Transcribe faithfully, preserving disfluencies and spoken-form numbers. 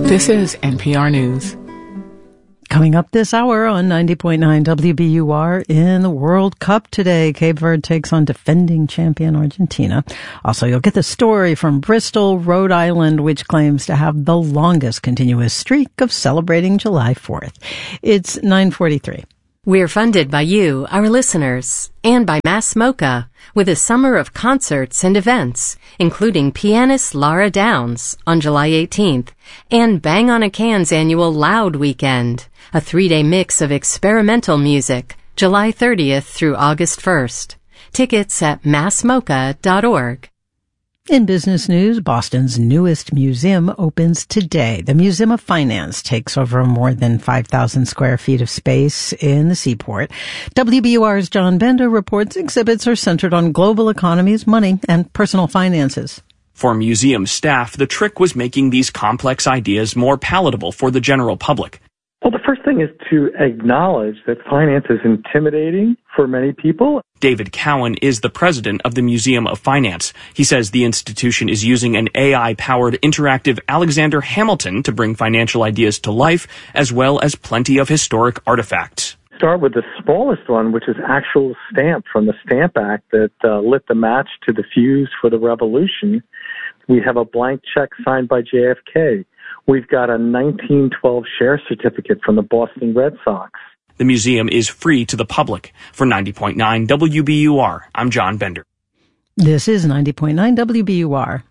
This is N P R News. Coming up this hour on ninety point nine W B U R, in the World Cup today, Cape Verde takes on defending champion Argentina. Also, you'll get the story from Bristol, Rhode Island, which claims to have the longest continuous streak of celebrating July fourth. It's nine forty-three. We're funded by you, our listeners, and by Mass Mocha, with a summer of concerts and events, including pianist Lara Downs on July eighteenth, and Bang on a Can's annual Loud Weekend, a three-day mix of experimental music, July thirtieth through August first. Tickets at mass mocha dot org. In business news, Boston's newest museum opens today. The Museum of Finance takes over more than five thousand square feet of space in the Seaport. W B U R's John Bender reports exhibits are centered on global economies, money, and personal finances. For museum staff, the trick was making these complex ideas more palatable for the general public. Well, the first thing is to acknowledge that finance is intimidating for many people. David Cowan is the president of the Museum of Finance. He says the institution is using an A I-powered interactive Alexander Hamilton to bring financial ideas to life, as well as plenty of historic artifacts. Start with the smallest one, which is actual stamp from the Stamp Act that uh, lit the match to the fuse for the revolution. We have a blank check signed by J F K. We've got a nineteen twelve share certificate from the Boston Red Sox. The museum is free to the public. For ninety point nine W B U R, I'm John Bender. This is ninety point nine W B U R.